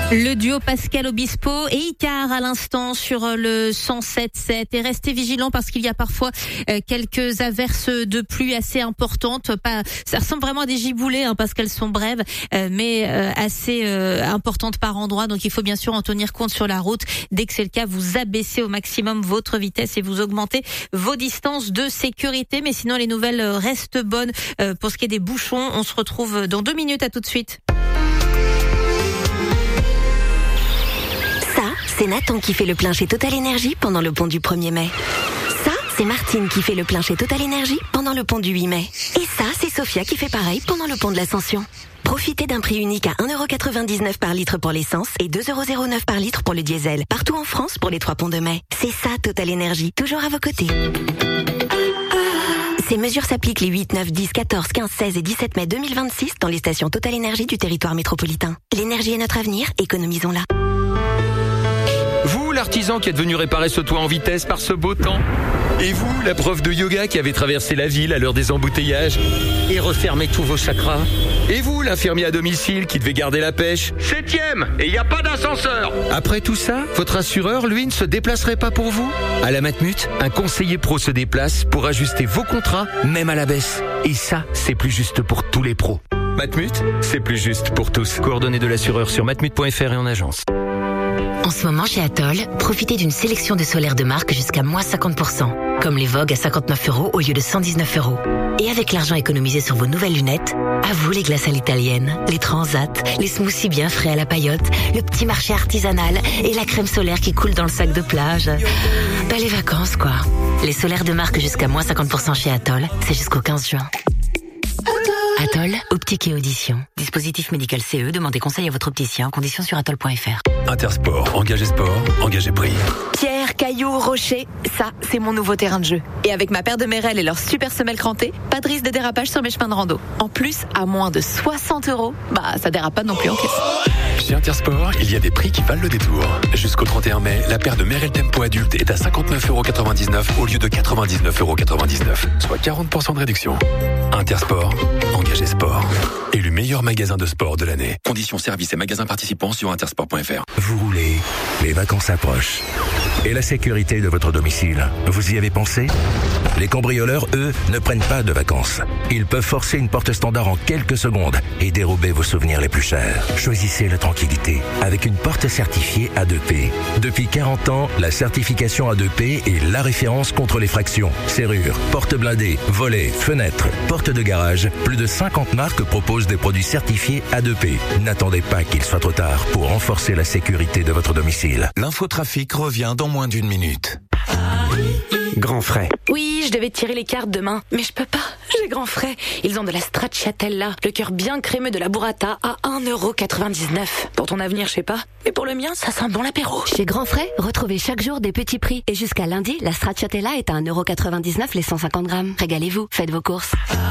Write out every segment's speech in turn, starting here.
Le duo Pascal Obispo et Icar à l'instant sur le 107.7 et restez vigilants parce qu'il y a parfois quelques averses de pluie assez importantes. Ça ressemble vraiment à des giboulées parce qu'elles sont brèves mais assez importantes par endroit. Donc il faut bien sûr en tenir compte sur la route. Dès que c'est le cas, vous abaissez au maximum votre vitesse et vous augmentez vos distances de sécurité. Mais sinon les nouvelles restent bonnes pour ce qui est des bouchons. On se retrouve dans 2 minutes. À tout de suite. C'est Nathan qui fait le plein chez Total Énergie pendant le pont du 1er mai. Ça, c'est Martine qui fait le plein chez Total Énergie pendant le pont du 8 mai. Et ça, c'est Sophia qui fait pareil pendant le pont de l'Ascension. Profitez d'un prix unique à 1,99€ par litre pour l'essence et 2,09€ par litre pour le diesel. Partout en France pour les 3 ponts de mai. C'est ça Total Énergie, toujours à vos côtés. Ces mesures s'appliquent les 8, 9, 10, 14, 15, 16 et 17 mai 2026 dans les stations Total Énergie du territoire métropolitain. L'énergie est notre avenir, économisons-la. Vous, l'artisan qui êtes venu réparer ce toit en vitesse par ce beau temps. Et vous, la prof de yoga qui avait traversé la ville à l'heure des embouteillages et refermé tous vos chakras. Et vous, l'infirmier à domicile qui devait garder la pêche. 7e, et il n'y a pas d'ascenseur. Après tout ça, votre assureur, lui, ne se déplacerait pas pour vous. À la Matmut, un conseiller pro se déplace pour ajuster vos contrats, même à la baisse. Et ça, c'est plus juste pour tous les pros. Matmut, c'est plus juste pour tous. Coordonnées de l'assureur sur matmut.fr et en agence. En ce moment, chez Atoll, profitez d'une sélection de solaires de marque jusqu'à moins 50%, comme les Vogue à 59€ au lieu de 119€. Et avec l'argent économisé sur vos nouvelles lunettes, à vous les glaces à l'italienne, les transats, les smoothies bien frais à la paillote, le petit marché artisanal et la crème solaire qui coule dans le sac de plage. Les vacances, quoi. Les solaires de marque jusqu'à moins 50% chez Atoll, c'est jusqu'au 15 juin. Atoll, optique et audition. Dispositif médical CE, demandez conseil à votre opticien. Conditions sur atoll.fr. Intersport, engagé sport, engagé prix. Pierre, cailloux, rochers, ça, c'est mon nouveau terrain de jeu. Et avec ma paire de Merrell et leur super semelle crantée, pas de risque de dérapage sur mes chemins de rando. En plus, à moins de 60€, ça dérape pas non plus en caisse. Chez Intersport, il y a des prix qui valent le détour. Jusqu'au 31 mai, la paire de Merrell Tempo adulte est à 59,99€ au lieu de 99,99€, soit 40% de réduction. Intersport, engagé sport. Élu meilleur magasin de sport de l'année. Conditions services et magasins participants sur intersport.fr. Vous roulez, les vacances approchent. Et la sécurité de votre domicile, vous y avez pensé ? Les cambrioleurs, eux, ne prennent pas de vacances. Ils peuvent forcer une porte standard en quelques secondes et dérober vos souvenirs les plus chers. Choisissez la tranquillité avec une porte certifiée A2P. Depuis 40 ans, la certification A2P est la référence contre les fractions. Serrures, portes blindées, volets, fenêtres, portes de garage. Plus de 50 marques proposent des produits certifiés A2P. N'attendez pas qu'il soit trop tard pour renforcer la sécurité de votre domicile. L'infotrafic revient dans moins d'1 minute. Grand Frais. Oui, je devais tirer les cartes demain, mais je peux pas. J'ai Grand Frais. Ils ont de la stracciatella, le cœur bien crémeux de la burrata à 1,99€. Pour ton avenir, je sais pas. Mais pour le mien, ça sent bon l'apéro. Chez Grand Frais, retrouvez chaque jour des petits prix. Et jusqu'à lundi, la stracciatella est à 1,99€ les 150 grammes. Régalez-vous, faites vos courses.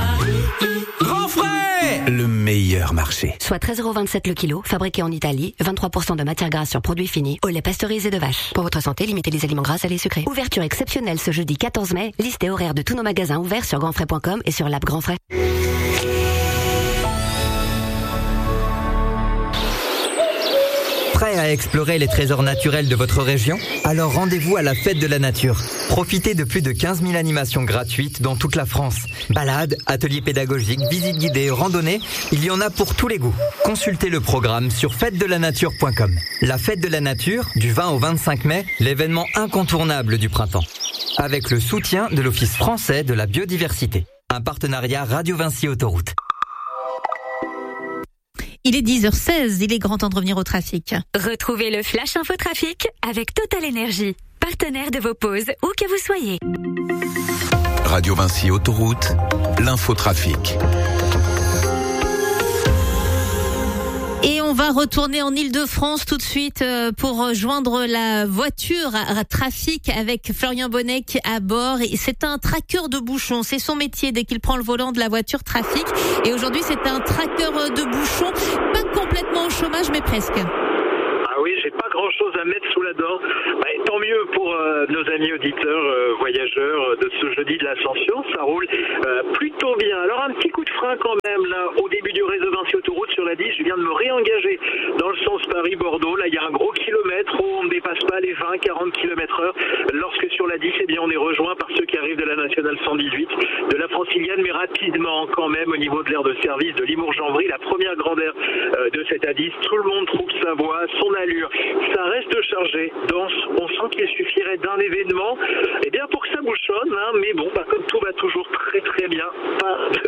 Grand Frais, le meilleur marché. Soit 13,27€ le kilo, fabriqué en Italie, 23% de matière grasse sur produits finis, au lait pasteurisé de vache. Pour votre santé, limitez les aliments gras, salés et sucrés. Ouverture exceptionnelle ce jeudi 14 mai. Liste et horaire de tous nos magasins ouverts sur grandfrais.com et sur l'app Grand Frais. Prêt à explorer les trésors naturels de votre région ? Alors rendez-vous à la Fête de la Nature. Profitez de plus de 15 000 animations gratuites dans toute la France. Balades, ateliers pédagogiques, visites guidées, randonnées, il y en a pour tous les goûts. Consultez le programme sur fêtedelanature.com. La Fête de la Nature, du 20 au 25 mai, l'événement incontournable du printemps. Avec le soutien de l'Office français de la biodiversité. Un partenariat Radio Vinci Autoroute. Il est 10h16, il est grand temps de revenir au trafic. Retrouvez le Flash Info Trafic avec Total Énergie, partenaire de vos pauses, où que vous soyez. Radio Vinci Autoroute, l'infotrafic. Et on va retourner en Île-de-France tout de suite pour joindre la voiture à trafic avec Florian Bonnet à bord. Et c'est un traqueur de bouchons, c'est son métier dès qu'il prend le volant de la voiture trafic. Et aujourd'hui, c'est un traqueur de bouchons, pas complètement au chômage, mais presque. Ah oui, j'ai pas grand chose à mettre sous la dent. tant mieux pour nos amis auditeurs, voyageurs de ce jeudi de l'Ascension. Ça roule plutôt bien. Alors un petit coup de frein quand même là au début du réseau Vinci Autoroute sur la 10. Je viens de me réengager dans le sens Paris-Bordeaux. Là il y a un gros kilomètre où on ne dépasse pas les 20-40 km/h. Lorsque sur la 10, eh bien on est rejoint par ceux qui arrivent de la nationale 118, de la Francilienne, mais rapidement quand même au niveau de l'aire de service de Limours-Jambry, la première grande aire de cette A10. Tout le monde trouve sa voie, son allure. Ça reste chargé, dense. On sent qu'il suffirait d'un événement, eh bien pour que ça bouchonne, hein, mais bon, comme tout va toujours très très bien, pas de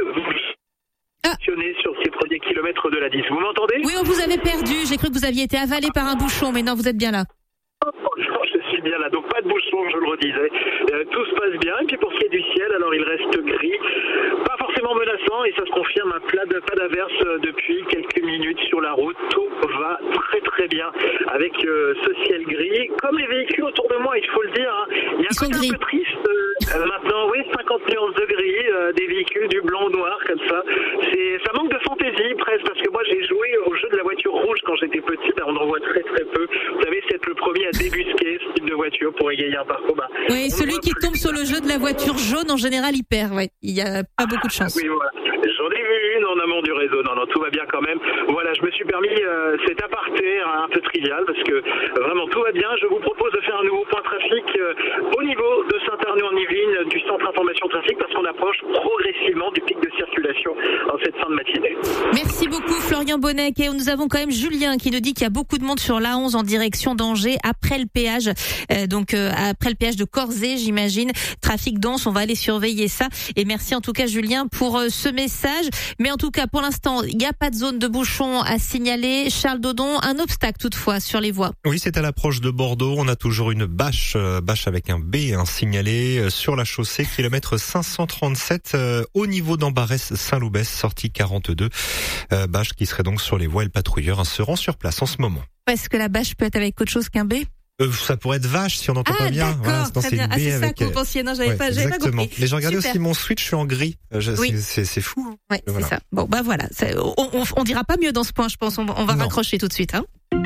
sur ces premiers kilomètres de la 10. Vous m'entendez ? Oui, on vous avait perdu. J'ai cru que vous aviez été avalé par un bouchon, mais non, vous êtes bien là. Non, je suis bien là, donc pas de bouchon, je le redisais. Tout se passe bien, et puis pour ce qui est du ciel, alors il reste gris, pas forcément menaçant, et ça se confirme, pas d'averse depuis quelques minutes sur la route. Tout va très très bien avec ce ciel gris. Comme les véhicules autour de moi, il faut le dire, hein, il y a un côté un peu triste maintenant, oui, 50 nuances de gris, des véhicules du blanc au noir comme ça. Ça manque de fantaisie presque, parce que moi j'ai joué au jeu de la voiture rouge quand j'étais petit, on en voit très très peu. Vous savez, c'est être le premier à débusquer ce type de voiture pour égayer un parcours. Oui, celui qui tombe sur le jeu de la voiture jaune, en général, il perd. Ouais. Il n'y a pas beaucoup de chance. Oui, voilà. J'en ai vu une en amont du réseau. Non, tout va bien quand même. Voilà, je me suis permis cet aparté un peu trivial parce que vraiment tout va bien. Je vous propose de faire un nouveau point trafic au niveau de Saint-Arnaud-en-Yvelines du centre information trafic parce qu'on approche progressivement du pic de circulation en cette fin de matinée. Merci beaucoup Florian Bonnec. Et nous avons quand même Julien qui nous dit qu'il y a beaucoup de monde sur l'A11 en direction d'Angers après le péage. Après le péage de Corzé, j'imagine. Trafic dense, on va aller surveiller ça. Et merci en tout cas Julien pour ce message. Mais en tout cas, pour l'instant, il n'y a pas de zone de bouchon à signaler. Charles Dodon, un obstacle toutefois sur les voies. Oui, c'est à l'approche de Bordeaux. On a toujours une bâche avec un B signalée sur la chaussée, kilomètre 537 au niveau d'Ambarès-Saint-Loubès, sortie 42. Bâche qui serait donc sur les voies et le patrouilleur se rend sur place en ce moment. Est-ce que la bâche peut être avec autre chose qu'un B ? Ça pourrait être vache si on n'entend pas bien. D'accord, voilà, très bien. C'est ça que vous pensiez. Non, j'avais pas compris. Mais j'ai regardé Super. aussi mon switch, je suis en gris. Oui. C'est fou. Hein. Ouais, voilà. C'est ça. Bon, voilà. On dira pas mieux dans ce point, je pense. On va raccrocher tout de suite, hein.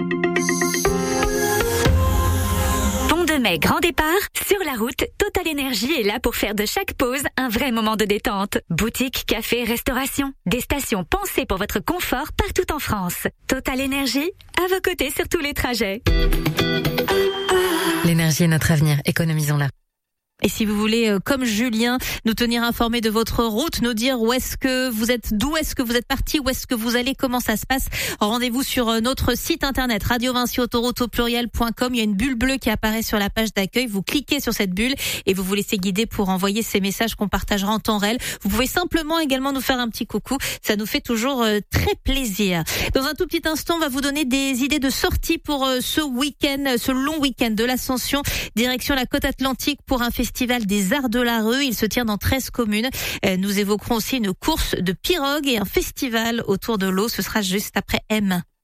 Pont de Mai, grand départ. Sur la route, Total Énergie est là pour faire de chaque pause un vrai moment de détente. Boutique, café, restauration. Des stations pensées pour votre confort partout en France. Total Énergie, à vos côtés sur tous les trajets. L'énergie est notre avenir, économisons-la. Et si vous voulez, comme Julien, nous tenir informés de votre route, nous dire où est-ce que vous êtes, d'où est-ce que vous êtes parti, où est-ce que vous allez, comment ça se passe, rendez-vous sur notre site internet radiovinciautoroute.com. Il y a une bulle bleue qui apparaît sur la page d'accueil. Vous cliquez sur cette bulle et vous vous laissez guider pour envoyer ces messages qu'on partagera en temps réel. Vous pouvez simplement également nous faire un petit coucou. Ça nous fait toujours très plaisir. Dans un tout petit instant, on va vous donner des idées de sortie pour ce week-end, ce long week-end de l'Ascension. Direction la côte atlantique pour un festival des Arts de la Rue. Il se tient dans 13 communes. Nous évoquerons aussi une course de pirogue et un festival autour de l'eau. Ce sera juste après M.